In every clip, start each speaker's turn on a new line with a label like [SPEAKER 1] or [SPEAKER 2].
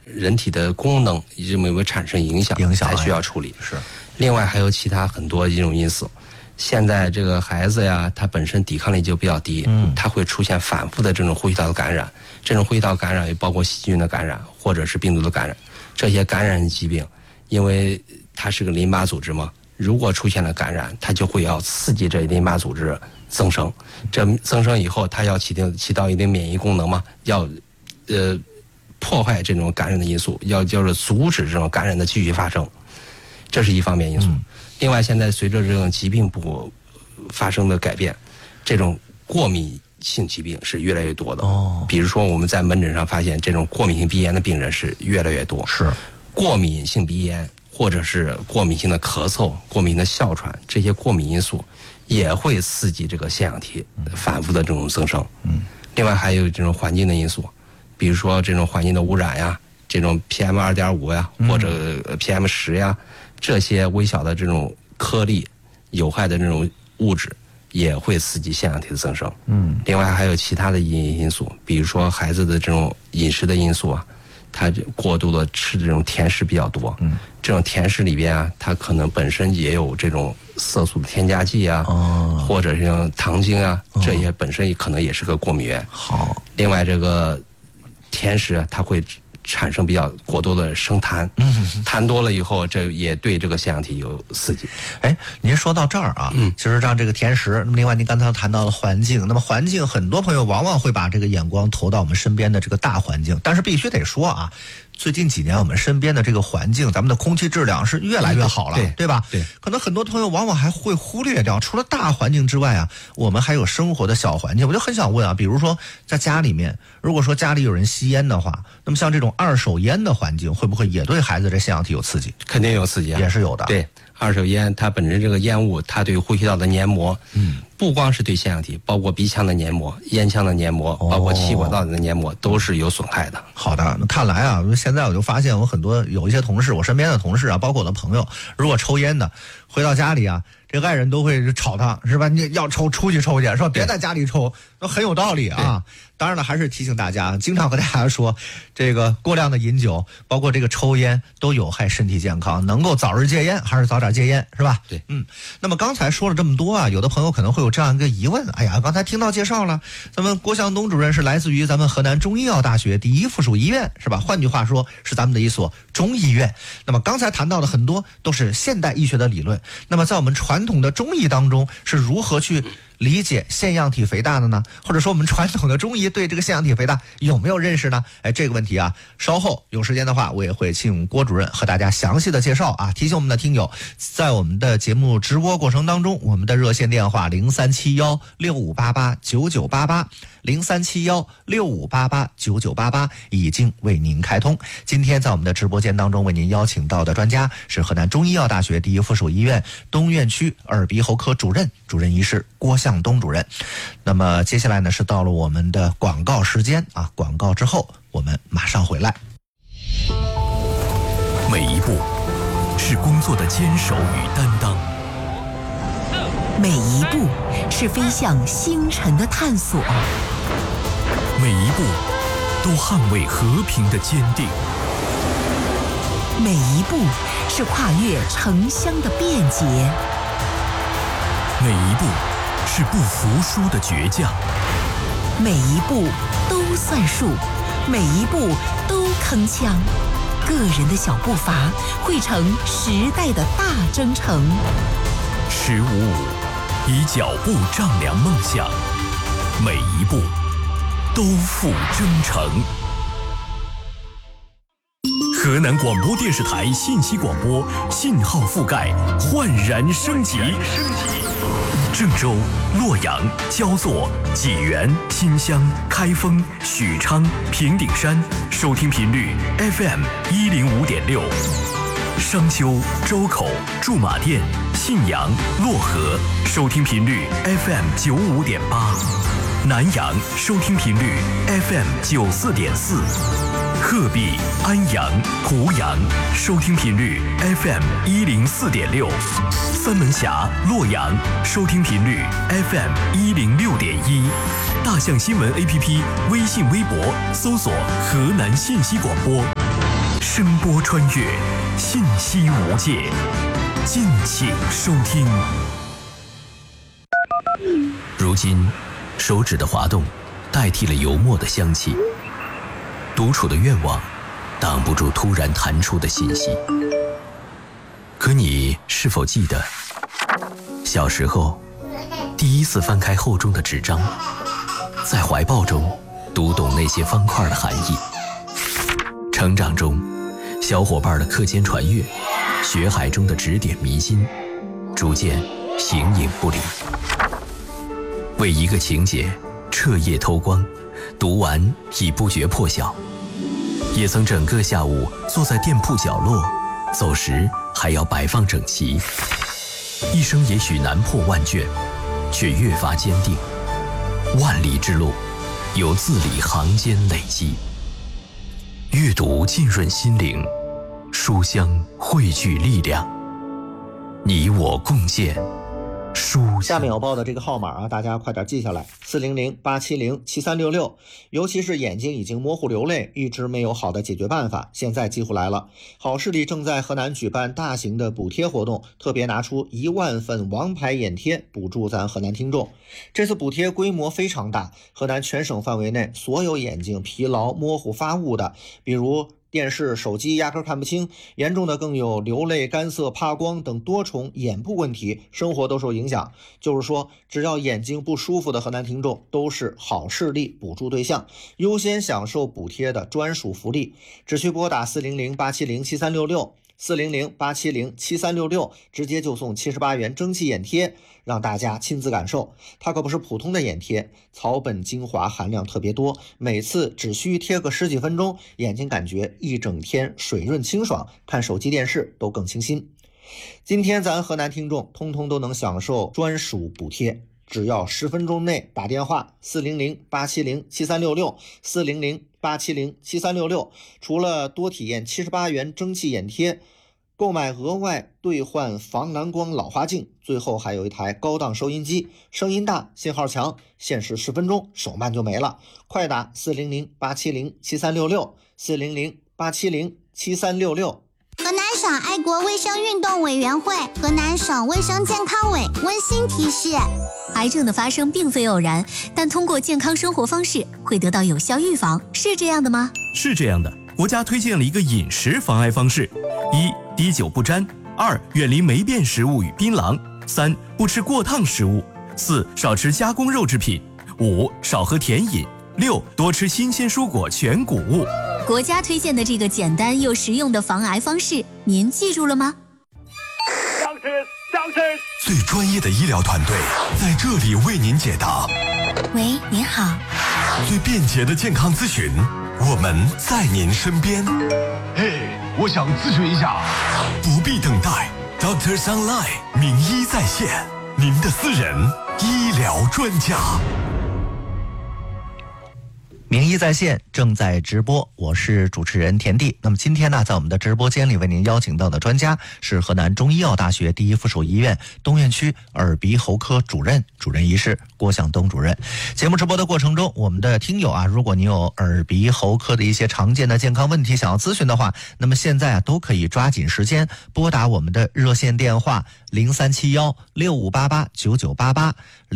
[SPEAKER 1] 人体的功能有没有产生影响才需要处理。
[SPEAKER 2] 是。
[SPEAKER 1] 另外还有其他很多一种因素。现在这个孩子呀，他本身抵抗力就比较低，他会出现反复的这种呼吸道的感染，这种呼吸道感染也包括细菌的感染或者是病毒的感染。这些感染疾病，因为它是个淋巴组织嘛，如果出现了感染，它就会要刺激这淋巴组织增生，这增生以后，它要起到一定免疫功能嘛，要破坏这种感染的因素，就是阻止这种感染的继续发生，这是一方面因素。另外，现在随着这种疾病发生的改变，这种过敏性疾病是越来越多的。比如说我们在门诊上发现，这种过敏性鼻炎的病人是越来越多。
[SPEAKER 2] 是，
[SPEAKER 1] 过敏性鼻炎或者是过敏性的咳嗽、过敏的哮喘，这些过敏因素也会刺激这个腺样体反复的这种增生。另外还有这种环境的因素，比如说这种环境的污染呀，这种 PM2.5 呀，或者 PM10呀。这些微小的这种颗粒有害的这种物质也会刺激腺样体的增生。另外还有其他的因素，比如说孩子的这种饮食的因素啊，他过度的吃这种甜食比较多。这种甜食里边啊，它可能本身也有这种色素的添加剂啊，或者像糖精啊，这些本身可能也是个过敏源。
[SPEAKER 2] 好，
[SPEAKER 1] 另外这个甜食它会产生比较过多的生痰，痰多了以后，这也对这个腺样体有刺激。
[SPEAKER 2] 哎，您说到这儿啊，其实让这个甜食，那么另外您刚才谈到了环境，那么环境很多朋友往往会把这个眼光投到我们身边的这个大环境，但是必须得说啊，最近几年我们身边的这个环境，咱们的空气质量是越来越好了，对吧？
[SPEAKER 1] 对，
[SPEAKER 2] 可能很多朋友往往还会忽略掉，除了大环境之外啊，我们还有生活的小环境。我就很想问啊，比如说在家里面，如果说家里有人吸烟的话，那么像这种二手烟的环境，会不会也对孩子这腺样体有刺激？
[SPEAKER 1] 肯定有刺激啊，
[SPEAKER 2] 也是有的。
[SPEAKER 1] 对，二手烟它本身这个烟雾，它对呼吸道的黏膜，不光是对腺样体，包括鼻腔的黏膜、咽腔的黏膜，包括气管道的黏膜，都是有损害的。
[SPEAKER 2] 好的，看来啊，现在我就发现我有一些同事，我身边的同事啊，包括我的朋友，如果抽烟的，回到家里啊，这个爱人都会吵他，是吧？你要抽出去抽去，说别在家里抽，都很有道理啊。当然了，还是提醒大家，经常和大家说，这个过量的饮酒，包括这个抽烟，都有害身体健康。能够早日戒烟，还是早点戒烟，是吧？
[SPEAKER 1] 对，
[SPEAKER 2] 那么刚才说了这么多啊，有的朋友可能会有这样一个疑问：哎呀，刚才听到介绍了，咱们郭向东主任是来自于咱们河南中医药大学第一附属医院，是吧？换句话说，是咱们的一所中医院。那么刚才谈到的很多都是现代医学的理论。那么在我们传统的中医当中，是如何去理解腺样体肥大的呢？或者说我们传统的中医对这个腺样体肥大有没有认识呢？哎，这个问题啊，稍后有时间的话，我也会请郭主任和大家详细的介绍啊。提醒我们的听友，在我们的节目直播过程当中，我们的热线电话037165889988，037165889988已经为您开通。今天在我们的直播间当中为您邀请到的专家是河南中医药大学第一附属医院东院区耳鼻喉科主任医师郭向东主任。那么接下来呢，是到了我们的广告时间啊，广告之后我们马上回来。
[SPEAKER 3] 每一步是工作的坚守与担当，
[SPEAKER 4] 每一步是飞向星辰的探索，
[SPEAKER 3] 每一步都捍卫和平的坚定，
[SPEAKER 4] 每一步是跨越城乡的便捷，
[SPEAKER 3] 每一步是不服输的倔强，
[SPEAKER 4] 每一步都算数，每一步都铿锵。个人的小步伐汇成时代的大征程。
[SPEAKER 3] 1055以脚步丈量梦想，每一步都付征程。河南广播电视台信息广播信号覆盖焕然升级。郑州、洛阳、焦作、济源、新乡、开封、许昌、平顶山收听频率 FM105.6，商丘、周口、驻马店、信阳、漯河收听频率 FM95.8，南阳收听频率 FM94.4，鹤壁、安阳、湖阳收听频率 FM104.6，三门峡、洛阳收听频率 FM106.1，大象新闻 APP 微信微博搜索河南信息广播。 声波穿越，信息无界，敬请收听。如今，手指的滑动代替了油墨的香气，独处的愿望挡不住突然弹出的信息。可你是否记得，小时候第一次翻开厚重的纸张，在怀抱中读懂那些方块的含义？成长中，小伙伴的课间传阅，学海中的指点迷津，逐渐形影不离。为一个情节彻夜偷光，读完已不觉破晓。也曾整个下午坐在店铺角落，走时还要摆放整齐。一生也许难破万卷，却越发坚定。万里之路，由字里行间累积。阅读浸润心灵，书香汇聚力量。你我共建书。
[SPEAKER 2] 下面我报的这个号码啊，大家快点记下来：400-870-7366。尤其是眼睛已经模糊流泪，一直没有好的解决办法，现在机会来了。好视力正在河南举办大型的补贴活动，特别拿出1万份王牌眼贴补助咱河南听众。这次补贴规模非常大，河南全省范围内所有眼睛疲劳、模糊、发雾的，比如电视、手机压根看不清，严重的更有流泪、干涩、怕光等多重眼部问题，生活都受影响。就是说，只要眼睛不舒服的河南听众都是好视力补助对象，优先享受补贴的专属福利。只需拨打400-870-7366，400-870-7366，直接就送78元蒸汽眼贴，让大家亲自感受。它可不是普通的眼贴，草本精华含量特别多，每次只需贴个10几分钟，眼睛感觉一整天水润清爽，看手机电视都更清新。今天咱河南听众通通都能享受专属补贴，只要10分钟内打电话400-870-7366， 400-870-7366，除了多体验78元蒸汽眼贴，购买额外兑换防蓝光老花镜，最后还有一台高档收音机，声音大，信号强，限时10分钟，手慢就没了。快打400-870-7366， 400-870-7366。
[SPEAKER 5] 河南省爱国卫生运动委员会、河南省卫生健康委温馨提示：
[SPEAKER 6] 癌症的发生并非偶然，但通过健康生活方式会得到有效预防，是这样的吗？
[SPEAKER 3] 是这样的，国家推荐了一个饮食防癌方式：1. 滴酒不沾； 2. 远离霉变食物与槟榔； 3. 不吃过烫食物； 4. 少吃加工肉制品； 5. 少喝甜饮； 6. 多吃新鲜蔬果全谷物。
[SPEAKER 6] 国家推荐的这个简单又实用的防癌方式，您记住了吗？
[SPEAKER 3] 最专业的医疗团队在这里为您解答。
[SPEAKER 6] 喂，您好。
[SPEAKER 3] 最便捷的健康咨询，我们在您身边。
[SPEAKER 7] 嘿，我想咨询一下。
[SPEAKER 3] 不必等待 ，Doctors Online 名医在线，您的私人医疗专家。
[SPEAKER 2] 名医在线正在直播，我是主持人田地。那么今天呢，在我们的直播间里为您邀请到的专家是河南中医药大学第一附属医院东院区耳鼻喉科主任医师郭向东主任。节目直播的过程中，我们的听友啊，如果你有耳鼻喉科的一些常见的健康问题想要咨询的话，那么现在啊都可以抓紧时间拨打我们的热线电话037165889988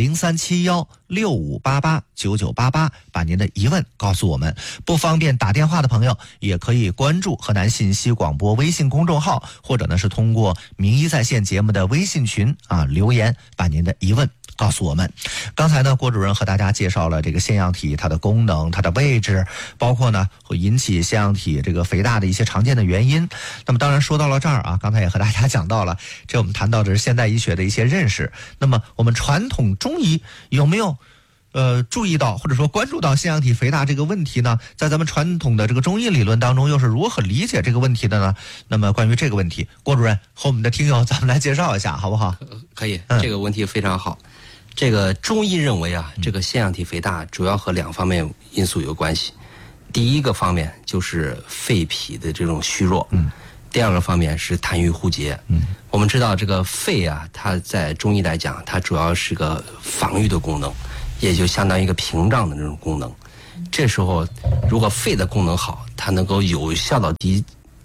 [SPEAKER 2] 037165889988，把您的疑问告诉我们。不方便打电话的朋友，也可以关注河南信息广播微信公众号，或者呢是通过名医在线节目的微信群啊留言，把您的疑问告诉我们。刚才呢，郭主任和大家介绍了这个腺样体它的功能、它的位置，包括呢会引起腺样体这个肥大的一些常见的原因。那么当然说到了这儿啊，刚才也和大家讲到了，这我们谈到的是现代医学的一些认识。那么我们传统中医有没有注意到或者说关注到腺样体肥大这个问题呢？在咱们传统的这个中医理论当中又是如何理解这个问题的呢？那么关于这个问题，郭主任和我们的听友咱们来介绍一下好不好？
[SPEAKER 1] 可以，这个问题非常好。这个中医认为啊，这个腺样体肥大主要和2方面因素有关系。第一个方面就是肺脾的这种虚弱，第二个方面是痰瘀互结。我们知道这个肺啊，它在中医来讲，它主要是个防御的功能，也就相当于一个屏障的这种功能。这时候如果肺的功能好，它能够有效的抵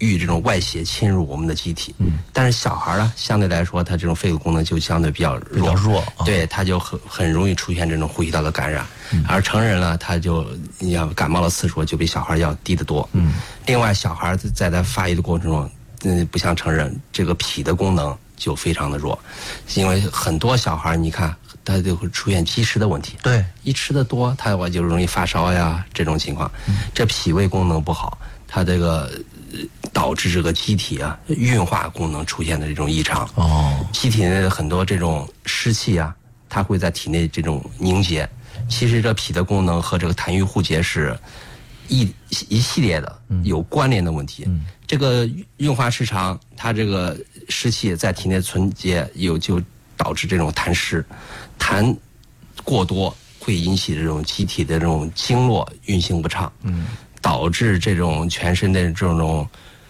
[SPEAKER 1] 遇这种外邪侵入我们的机体。但是小孩呢，相对来说，他这种肺部功能就相对比较弱，对，他就很容易出现这种呼吸道的感染。而成人呢，他就你要感冒的次数就比小孩要低得多。另外，小孩在他发育的过程中，不像成人，这个脾的功能就非常的弱，因为很多小孩你看他就会出现积食的问题。对，一吃的多，他就容易发烧呀，这种情况。这脾胃功能不好，他这个导致这个机体啊运化功能出现的这种异常。机体内的很多这种湿气啊，它会在体内这种凝结。其实这脾的功能和这个痰瘀互结是一系列的有关联的问题。这个运化失常，它这个湿气在体内存结，就导致这种痰湿，痰过多会引起这种机体的这种经络运行不畅，导致这种全身的这种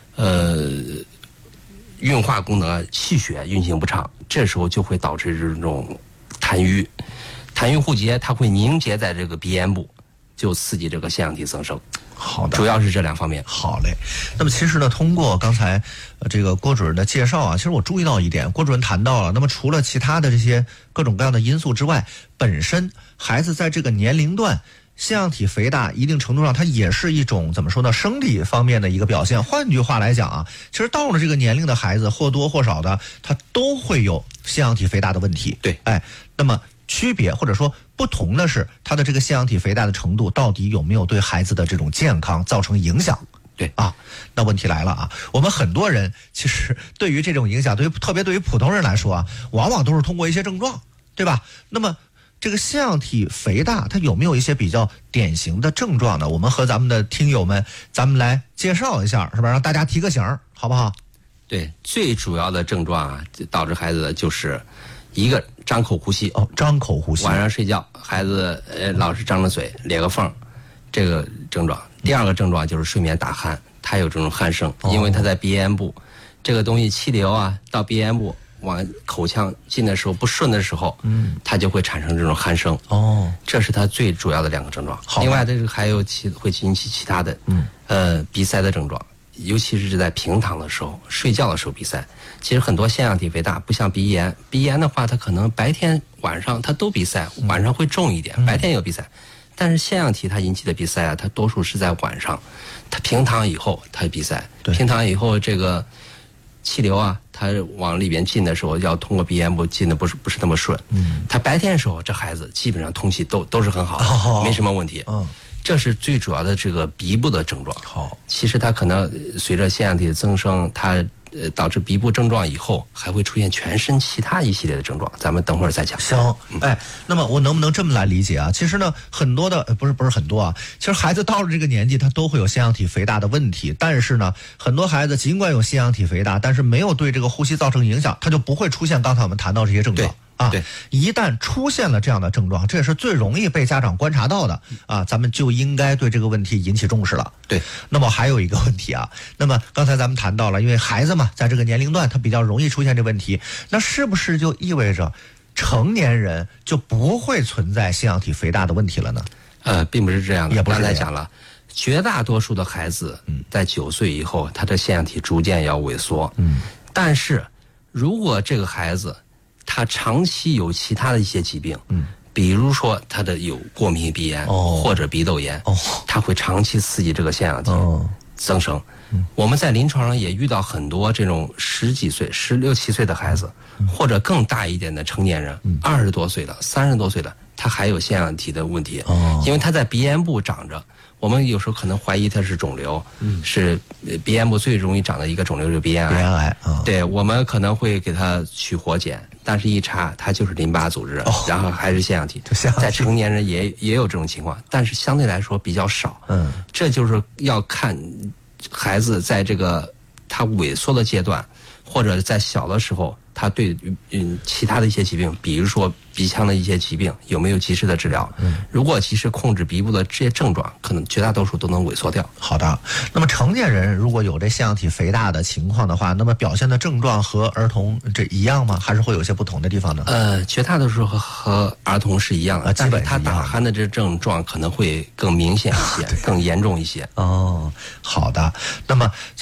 [SPEAKER 1] 运化功能气血运行不畅，这时候就会导致这种痰瘀。痰瘀互结，它会凝结在这个鼻咽部，就刺激这个腺样体增生。
[SPEAKER 2] 好的，
[SPEAKER 1] 主要是这两方面。
[SPEAKER 2] 好嘞。那么其实呢，通过刚才这个郭主任的介绍啊，其实我注意到一点，郭主任谈到了，那么除了其他的这些各种各样的因素之外，本身孩子在这个年龄段腺样体肥大，一定程度上它也是一种怎么说呢，生理方面的一个表现。换句话来讲啊，其实到了这个年龄的孩子，或多或少的他都会有腺样体肥大的问题。
[SPEAKER 1] 对，
[SPEAKER 2] 那么区别或者说不同的是，它的这个腺样体肥大的程度到底有没有对孩子的这种健康造成影响？
[SPEAKER 1] 对
[SPEAKER 2] 啊，那问题来了啊，我们很多人其实对于这种影响，特别对于普通人来说啊，往往都是通过一些症状，对吧？那么这个腺样体肥大，它有没有一些比较典型的症状呢？我们和咱们的听友们，咱们来介绍一下，是吧？让大家提个醒，好不好？
[SPEAKER 1] 对，最主要的症状啊，导致孩子的就是一个张口呼吸。
[SPEAKER 2] 张口呼吸。
[SPEAKER 1] 晚上睡觉，孩子老是张着嘴，咧个缝，这个症状。第二个症状就是睡眠打鼾，他有这种鼾声，因为他在鼻咽部，这个东西气流啊到鼻咽部往口腔进的时候不顺的时候，它就会产生这种鼾声。这是它最主要的两个症状。另外，这个还有会引起其他的，鼻塞的症状，尤其是在平躺的时候、睡觉的时候鼻塞。其实很多腺样体肥大不像鼻炎，鼻炎的话，它可能白天晚上它都鼻塞，晚上会重一点，白天有鼻塞。但是腺样体它引起的鼻塞啊，它多数是在晚上，它平躺以后它鼻塞，平躺以后这个气流啊，它往里边进的时候要通过鼻咽部进的不是那么顺。它白天的时候，这孩子基本上通气都是很好，没什么问题。这是最主要的这个鼻部的症状。
[SPEAKER 2] 好，
[SPEAKER 1] 其实它可能随着腺样体的增生，它导致鼻部症状以后，还会出现全身其他一系列的症状。咱们等会儿再讲。
[SPEAKER 2] 行，那么我能不能这么来理解啊？其实呢，很多的不是很多啊，其实孩子到了这个年纪，他都会有腺样体肥大的问题。但是呢，很多孩子尽管有腺样体肥大，但是没有对这个呼吸造成影响，他就不会出现刚才我们谈到这些症状。
[SPEAKER 1] 对，
[SPEAKER 2] 一旦出现了这样的症状，这也是最容易被家长观察到的啊，咱们就应该对这个问题引起重视了。
[SPEAKER 1] 对，
[SPEAKER 2] 那么还有一个问题啊，那么刚才咱们谈到了，因为孩子嘛，在这个年龄段他比较容易出现这问题，那是不是就意味着成年人就不会存在腺样体肥大的问题了呢？
[SPEAKER 1] 并不是这样的，
[SPEAKER 2] 也不是
[SPEAKER 1] 刚才讲了，绝大多数的孩子在9岁以后，他的腺样体逐渐要萎缩。但是如果这个孩子他长期有其他的一些疾病，比如说他的有过敏鼻炎，或者鼻窦炎，他会长期刺激这个腺样体增生。我们在临床上也遇到很多这种10几岁、16、17岁的孩子，或者更大一点的成年人，20多岁的、30多岁的，他还有腺样体的问题，因为他在鼻咽部长着。我们有时候可能怀疑它是肿瘤，是鼻咽部最容易长的一个肿瘤，就是鼻咽癌。对，我们可能会给它取活检，但是一查它就是淋巴组织，然后还是腺样体。在成年人也有这种情况，但是相对来说比较少。这就是要看孩子在这个他萎缩的阶段，或者在小的时候，他对其他的一些疾病，比如说鼻腔的一些疾病，有没有及时的治疗？如果及时控制鼻部的这些症状，可能绝大多数都能萎缩掉。
[SPEAKER 2] 好的，那么成年人如果有这腺样体肥大的情况的话，那么表现的症状和儿童这一样吗？还是会有些不同的地方呢？
[SPEAKER 1] 绝大多数和儿童是一样的，但是他打鼾的这症状可能会更明显一些，更严重一些。
[SPEAKER 2] 好的，那么